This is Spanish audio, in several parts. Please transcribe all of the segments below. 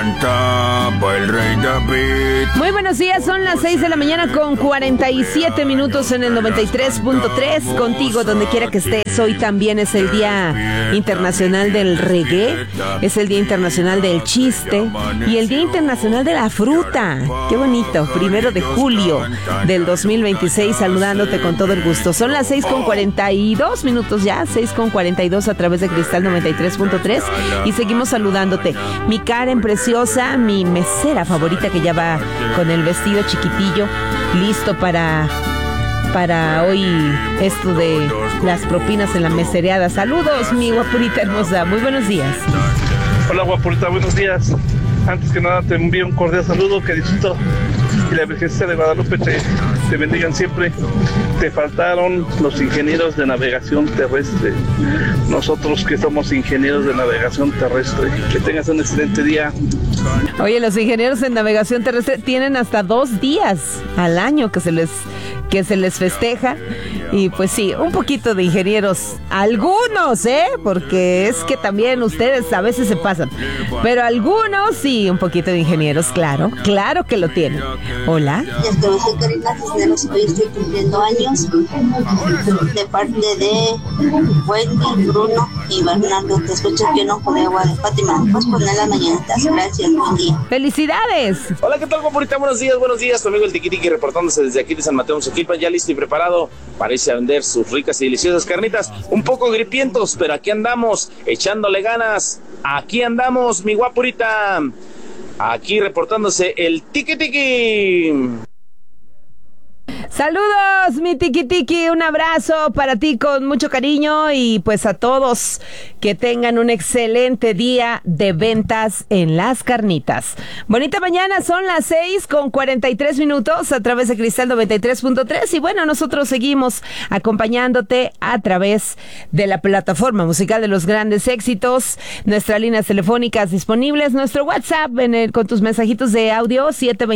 cantaba el rey David. Muy buenos días, son las 6 de la mañana con 47 minutos en el 93.3, contigo donde quiera que estés. Hoy también es el Día Internacional del Reggae, es el Día Internacional del Chiste y el Día Internacional de la Fruta. Qué bonito, 1 de julio del 2026, saludándote con todo el gusto. Son las 6 con 42 minutos ya, 6 con 42 a través de Cristal 93.3 y seguimos saludándote. Mi Karen preciosa, mi mesera favorita que ya va con el vestido chiquitillo, listo para hoy esto de las propinas en la mesereada. Saludos, mi guapurita hermosa, muy buenos días. Hola guapurita, buenos días. Antes que nada te envío un cordial saludo, que Diosito y la Virgencita de Guadalupe te bendigan siempre. Te faltaron los ingenieros de navegación terrestre, nosotros que somos ingenieros de navegación terrestre. Que tengas un excelente día. Oye, los ingenieros en navegación terrestre tienen hasta 2 días al año que se les festeja. Y pues sí, un poquito de ingenieros, algunos, porque es que también ustedes a veces se pasan, pero algunos sí, un poquito de ingenieros, claro que lo tienen. Hola. Soy Karina Cisneros, hoy estoy cumpliendo años, de parte de Wendy, Bruno y Bernardo. Te escucho aquí en Ojo de Agua de Fátima. Pues poner las mañanitas, gracias, buen día. ¡Felicidades! Hola, ¿qué tal, guapurita? Buenos días, tu amigo el Tiki reportándose desde aquí de San Mateo, Xochilpan, ya listo y preparado para irse a vender sus ricas y deliciosas carnitas, un poco gripientos, pero aquí andamos, echándole ganas, aquí andamos, mi guapurita, aquí reportándose el Tiki. Saludos, mi Tiki, un abrazo para ti con mucho cariño y pues a todos que tengan un excelente día de ventas en las carnitas. Bonita mañana, son las 6 con 43 minutos a través de Cristal 93.3 y bueno, nosotros seguimos acompañándote a través de la plataforma musical de los grandes éxitos, nuestras líneas telefónicas disponibles, nuestro WhatsApp con tus mensajitos de audio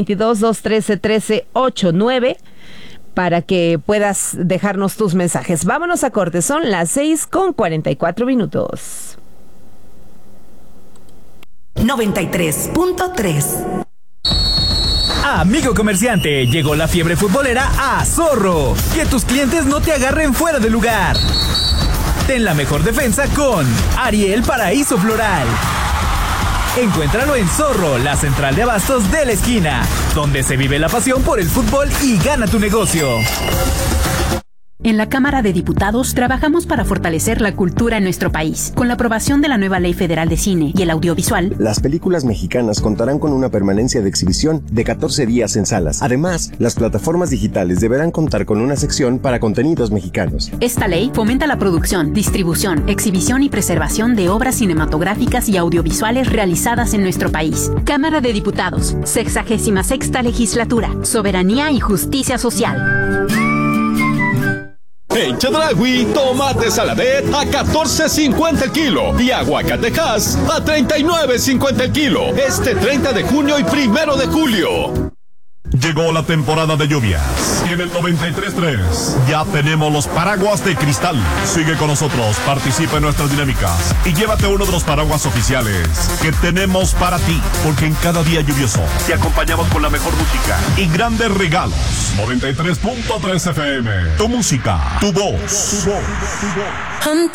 722-213-1389 para que puedas dejarnos tus mensajes. Vámonos a corte, son las 6 con 44 minutos. 93.3. Amigo comerciante, llegó la fiebre futbolera a Zorro. Que tus clientes no te agarren fuera de lugar. Ten la mejor defensa con Ariel Paraíso Floral. Encuéntralo en Zorro, la central de abastos de la esquina, donde se vive la pasión por el fútbol y gana tu negocio. En la Cámara de Diputados trabajamos para fortalecer la cultura en nuestro país. Con la aprobación de la nueva Ley Federal de Cine y el Audiovisual, las películas mexicanas contarán con una permanencia de exhibición de 14 días en salas. Además, las plataformas digitales deberán contar con una sección para contenidos mexicanos. Esta ley fomenta la producción, distribución, exhibición y preservación de obras cinematográficas y audiovisuales realizadas en nuestro país. Cámara de Diputados, 66ª Legislatura, Soberanía y Justicia Social. En Chedraui, tomate Saladet a $14.50 el kilo y aguacatejas a $39.50 el kilo. Este 30 de junio y 1 de julio. Llegó la temporada de lluvias y en el 93.3 ya tenemos los paraguas de Cristal. Sigue con nosotros, participa en nuestras dinámicas y llévate uno de los paraguas oficiales que tenemos para ti, porque en cada día lluvioso te acompañamos con la mejor música y grandes regalos. 93.3 FM, tu música, tu voz.